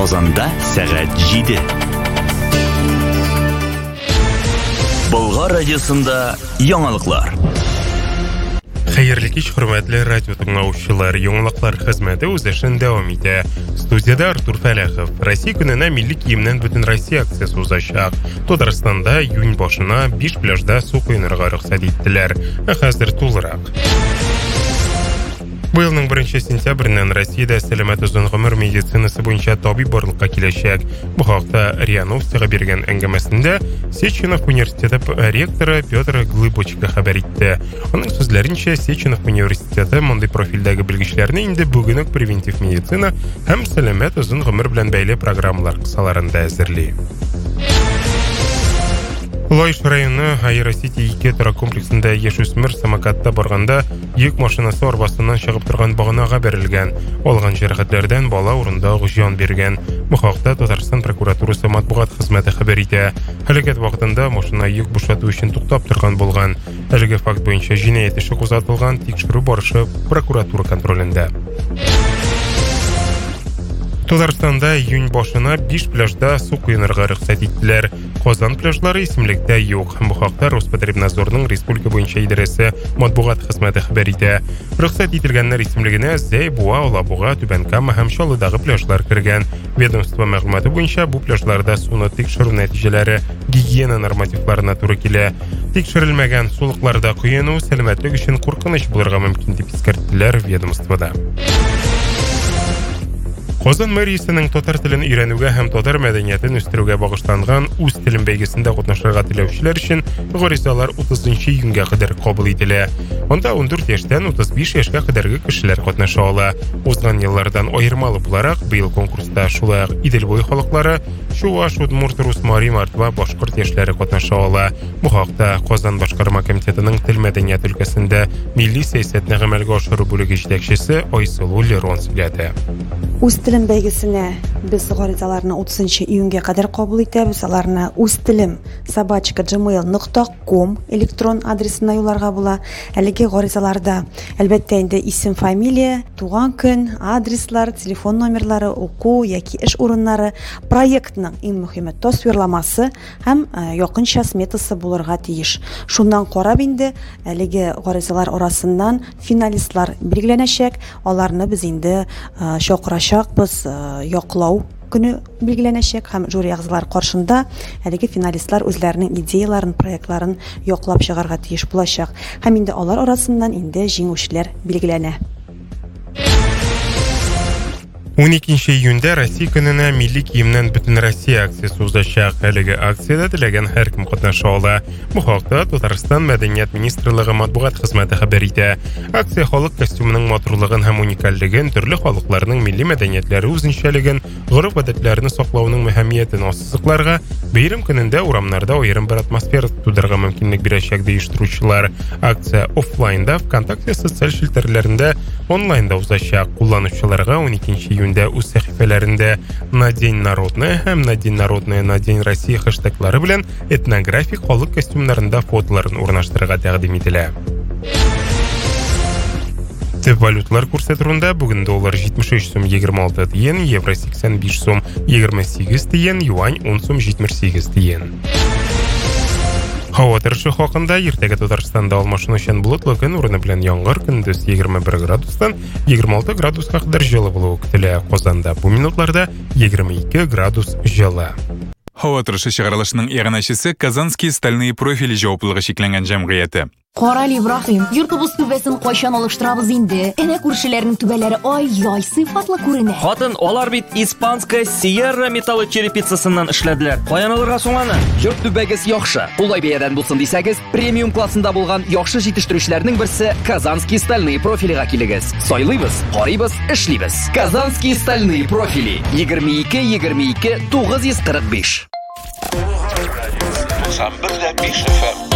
Казанда сәгать 7. Болгар радиосында яңалыклар. Хәерле кич, хөрмәтле радио тыңлаучылар, яңалыклар хезмәте үз эшен дәвам итә. Студияда Артур Фәләхов. Россия көненә милли киемнән бөтен Россия акциясе узачак. Татарстанда июнь башына 5 пляжда су куенырга рөхсәт иттеләр. Хәзер тулырак. Быелның 1 сентябреннән Россиядә сәламәт озын гомер медицинасы буенча табиб барлыкка киләчәк. Бу хакта РИА Новостига биргән әңгәмәсендә Сеченов университеты ректоры Петр Глыбочка хәбәр итте. Аның сүзләренчә, Сеченов университеты мондый профильдәге белгечләрне инде бүген үк превентив медицина һәм сәламәт озын гомер белән бәйле программалар кысаларында әзерли. Лойш районы Аэросити 2 торак комплексында яшүсмер самокатта барганда йөк машинасы арбасыннан чыгып торган баганага бәрелгән. Алган җәрәхәтләрдән бала урында җан биргән. Бу хакта Татарстан прокуратурасы матбугат хезмәте хәбәр итә. Һәлакәт вакытында машина йөк бушату өчен туктап торган булган. Әлеге факт буенча җинаять эше кузгатылган, тикшерү барышы прокуратура контролендә. Татарстанда июнь башына 5 пляжда су куенырга рөхсәт иттеләр. Казан пляжлары исемлектә юк. Бу хакта Роспотребнадзорның республика буенча идарәсе матбугат хезмәте хәбәр итә. Рөхсәт ителгәннәр исемлегенә Зәй, Буа, Алабуга, Түбәнкама һәм Чаллыдагы пляжлар кергән. Ведомство мәгълүматы буенча бу пляжларда суны тикшерү нәтиҗәләре гигиена нормативларына туры килә. Тикшерелмәгән сулыкларда куену сәламәтлек өчен куркыныч булырга мөмкин дип искәрттеләр ведомствода. Казан мэриясенең татар телен өйрәнүгә һәм татар мәдәниятен үстерүгә багышланган үз телен бәйгесендә катнашырга теләүчеләр өчен гаризалар 30 июньгә кадәр кабул ителә. Анда 14 яшьтән 35 яшькә кадәрге кешеләр катнаша ала. Узган еллардан аермалы буларак, быел конкурста шулай Идел буе халыклары, Чуаш, Удмурт, Рус, Мари, Мордва, башкорт яшьләре катнаша ала. Бу хакта Казан башкарма комитетының тел мәдәният өлкәсендә милли сәясәтне гамәлгә ашыру бүлеге җитәкчесе Айсылу Лерон сөйләде. Үз телем бәйгесенә без гаризаларны 30 июньгә кадәр кабул итәбез. Аларны uztilim@gmail.com электрон адресына юлларга була. Әлеге гаризаларда әлбәттә инде исем, фамилия, туган көн, адреслар, телефон номерлары, уку яки эш урыннары, проектның иң мөһиме тасвирламасы һәм якынча сметасы булырга тиеш. Шуннан карап инде әлеге гаризалар арасыннан финалистлар билгеләнәчәк. Аларны без инде чакырачакбыз. Яклау көне билгеләнәчәк һәм жюри әгъзалары каршында әлеге финалистлар үзләренең идеяларын, проектларын яклап чыгарга тиеш булачак. Һәм инде алар арасыннан инде җиңүчеләр билгеләнә. 12 июньдә Россия көненә милли киемнән бөтен Россия акциясе узачак. Әлеге акциядә теләгән һәркем катнаша ала. Бу хакта Татарстан мәдәният министрлыгы матбугат хезмәте хәбәр итә. Акция халык костюмының матурлыгын һәм уникальлеген, төрле халыкларның милли мәдәниятләре үзенчәлеген, гореф-гадәтләрне саклауның мөһимиятен ассызыкларга, бәйрәм көнендә урамнарда аерым бер атмосфера тудырырга мөмкинлек бирәчәк ди оештыручылар. Акция офлайнда, ВКонтакте социаль шелтәрләрендә, онлайнда узачак. Кулланучыларга 12 июньдә үз сәхифәләрендә на День народный һәм на День народный, на День России хэштеглары белән этнографик халык костюмнарында фотоларын урнаштырырга тәкъдим ителә. Төп валюталар курсы турында бүген доллар 73 сум 26 тиен, евро 85 сум 28 тиен, юань 10 сум 78 тиен. Һава торышы хакында иртәгә Татарстанда алмашынучан болытлы көн урыны белән яңгыр, көндез 21 градустан 26 градуска кадәр җылы булуы көтелә. Казанда бу минутларда 22 градус җылы. Һава торышы чыгарылышының иганәчесе Казанский стальные профили җаваплылыгы шикләнгән җәмгыяте. Карали Ибраһим, йортыбыз түбәсен кайчан алыштырабыз инде? Әнә күршеләрнең түбәләре ай-яй сыйфатлы күренә. Хатын, алар бит испанская Sierra металлы черепицасыннан эшләделәр. Каян алырга соң аны? Йорт түбәгез яхшы. Улай бәядән булсын дисәгез, премиум классында булган яхшы җитештерүчләрнең берсе Казанский стальные профилига килегез. Сайлыйбыз, карыйбыз, эшлибез. Казанский стальные профили 22 945. 91.5 FM